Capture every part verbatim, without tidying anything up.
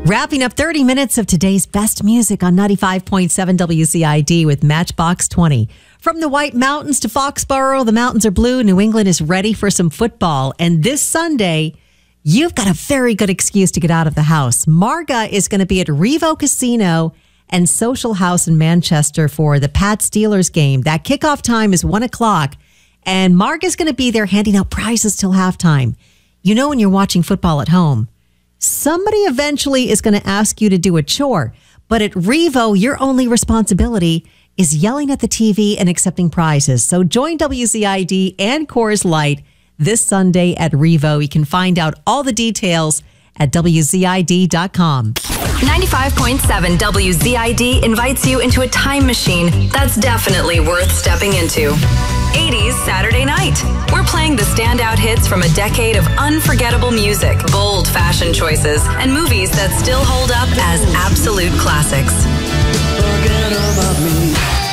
Wrapping up thirty minutes of today's best music on ninety-five point seven W Z I D with Matchbox twenty. From the White Mountains to Foxborough, the mountains are blue. New England is ready for some football. And this Sunday, you've got a very good excuse to get out of the house. Marga is going to be at Revo Casino and Social House in Manchester for the Pat Steelers game. That kickoff time is one o'clock. And Marga's going to be there handing out prizes till halftime. You know, when you're watching football at home, somebody eventually is going to ask you to do a chore. But at Revo, your only responsibility is yelling at the T V and accepting prizes. So join W Z I D and Coors Light this Sunday at Revo. You can find out all the details at W Z I D dot com. ninety-five point seven W Z I D invites you into a time machine that's definitely worth stepping into. eighties Saturday night. We're playing the standout hits from a decade of unforgettable music, bold fashion choices, and movies that still hold up as absolute classics. Forget about me.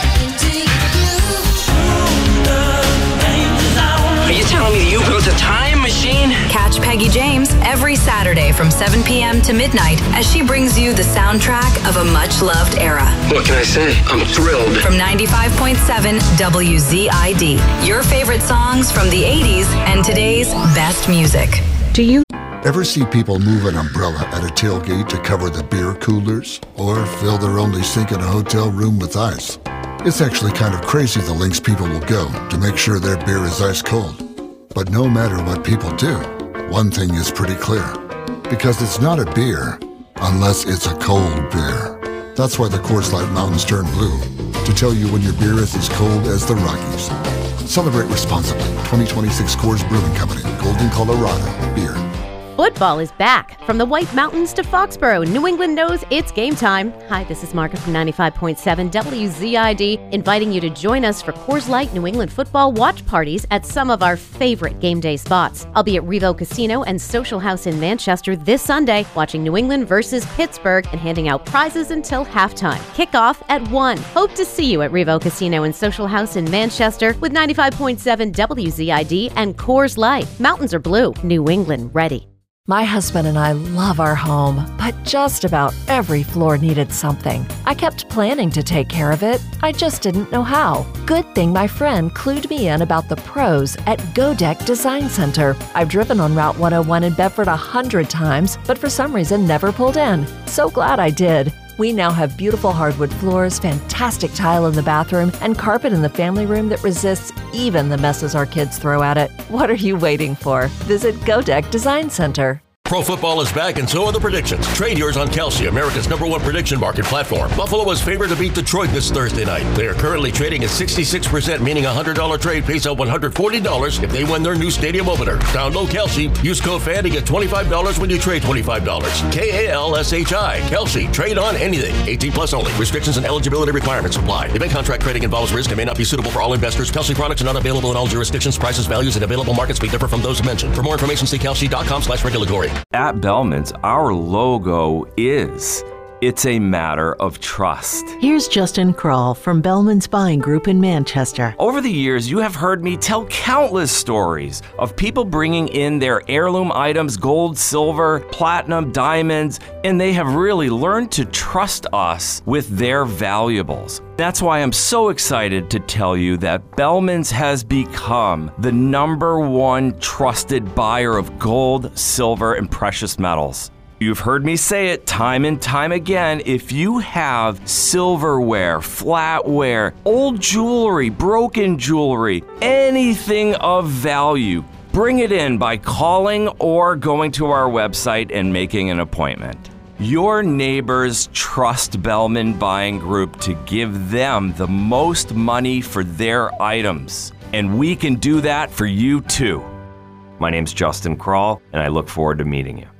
Are you telling me you built a time machine? Catch Peggy James every Saturday from seven p.m. to midnight as she brings you the soundtrack of a much-loved era. What can I say? I'm thrilled. From ninety-five point seven W Z I D, your favorite songs from the eighties and today's best music. Do you ever see people move an umbrella at a tailgate to cover the beer coolers or fill their only sink in a hotel room with ice? It's actually kind of crazy the lengths people will go to make sure their beer is ice cold. But no matter what people do, one thing is pretty clear. Because it's not a beer unless it's a cold beer. That's why the Coors Light Mountains turn blue, to tell you when your beer is as cold as the Rockies. Celebrate responsibly. twenty twenty-six Coors Brewing Company, Golden, Colorado. Beer. Football is back. From the White Mountains to Foxborough, New England knows it's game time. Hi, this is Margaret from ninety-five point seven W Z I D, inviting you to join us for Coors Light New England football watch parties at some of our favorite game day spots. I'll be at Revo Casino and Social House in Manchester this Sunday, watching New England versus Pittsburgh and handing out prizes until halftime. Kickoff at one. Hope to see you at Revo Casino and Social House in Manchester with ninety-five point seven W Z I D and Coors Light. Mountains are blue. New England ready. My husband and I love our home, but just about every floor needed something. I kept planning to take care of it. I just didn't know how. Good thing my friend clued me in about the pros at Godeck Design Center. I've driven on Route one oh one in Bedford a hundred times, but for some reason never pulled in. So glad I did. We now have beautiful hardwood floors, fantastic tile in the bathroom, and carpet in the family room that resists even the messes our kids throw at it. What are you waiting for? Visit Godeck Design Center. Pro football is back, and so are the predictions. Trade yours on Kelsey, America's number one prediction market platform. Buffalo is favored to beat Detroit this Thursday night. They are currently trading at sixty-six percent, meaning a one hundred dollars trade pays out one hundred forty dollars if they win their new stadium opener. Download Kelsey. Use code F A N to get twenty-five dollars when you trade twenty-five dollars. K A L S H I. Kelsey. Trade on anything. eighteen plus only. Restrictions and eligibility requirements apply. Event contract trading involves risk and may not be suitable for all investors. Kelsey products are not available in all jurisdictions. Prices, values, and available markets may differ from those mentioned. For more information, see kelsey.com slash regulatory. At Bellman's, our logo is, it's a matter of trust. Here's Justin Kroll from Bellman's Buying Group in Manchester. Over the years, you have heard me tell countless stories of people bringing in their heirloom items, gold, silver, platinum, diamonds, and they have really learned to trust us with their valuables. That's why I'm so excited to tell you that Bellman's has become the number one trusted buyer of gold, silver, and precious metals. You've heard me say it time and time again. If you have silverware, flatware, old jewelry, broken jewelry, anything of value, bring it in by calling or going to our website and making an appointment. Your neighbors trust Bellman Buying Group to give them the most money for their items, and we can do that for you too. My name's Justin Kroll, and I look forward to meeting you.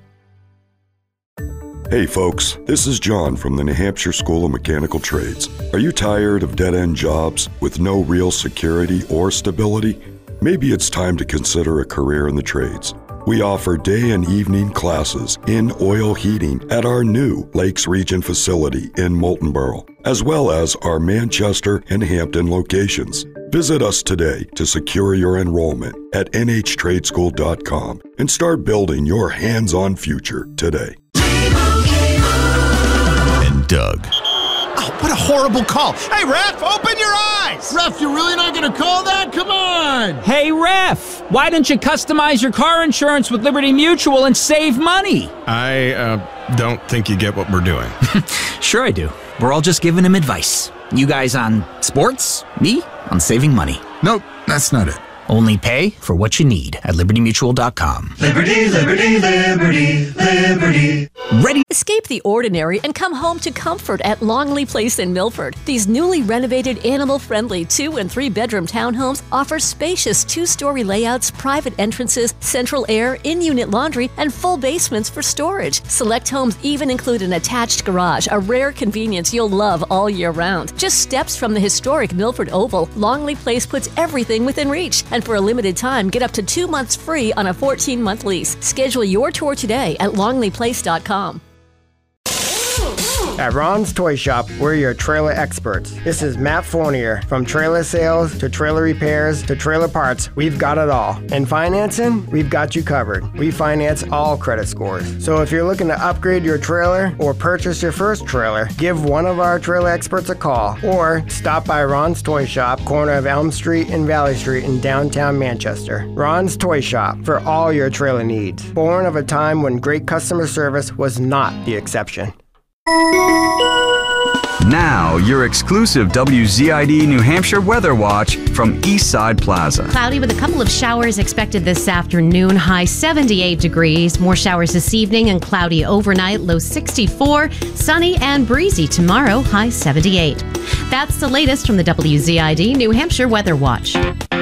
Hey folks, this is John from the New Hampshire School of Mechanical Trades. Are you tired of dead-end jobs with no real security or stability? Maybe it's time to consider a career in the trades. We offer day and evening classes in oil heating at our new Lakes Region facility in Moultonborough, as well as our Manchester and Hampton locations. Visit us today to secure your enrollment at N H trade school dot com and start building your hands-on future today. Doug. Oh, what a horrible call. Hey, ref, open your eyes. Ref, you're really not going to call that? Come on. Hey, ref, why don't you customize your car insurance with Liberty Mutual and save money? I uh, don't think you get what we're doing. Sure I do. We're all just giving him advice. You guys on sports, me on saving money. Nope, that's not it. Only pay for what you need at liberty mutual dot com. Liberty, liberty, liberty, liberty. Ready? Escape the ordinary and come home to comfort at Longley Place in Milford. These newly renovated, animal-friendly two- and three-bedroom townhomes offer spacious two-story layouts, private entrances, central air, in-unit laundry, and full basements for storage. Select homes even include an attached garage, a rare convenience you'll love all year round. Just steps from the historic Milford Oval, Longley Place puts everything within reach. And for a limited time, get up to two months free on a fourteen-month lease. Schedule your tour today at longley place dot com. At Ron's Toy Shop, we're your trailer experts. This is Matt Fournier. From trailer sales to trailer repairs to trailer parts, we've got it all. And financing, we've got you covered. We finance all credit scores. So if you're looking to upgrade your trailer or purchase your first trailer, give one of our trailer experts a call or stop by Ron's Toy Shop, corner of Elm Street and Valley Street in downtown Manchester. Ron's Toy Shop for all your trailer needs. Born of a time when great customer service was not the exception. Now, your exclusive W Z I D New Hampshire Weather Watch from Eastside Plaza. Cloudy with a couple of showers expected this afternoon, high seventy-eight degrees. More showers this evening and cloudy overnight, low sixty-four. Sunny and breezy tomorrow, high seventy-eight. That's the latest from the W Z I D New Hampshire Weather Watch.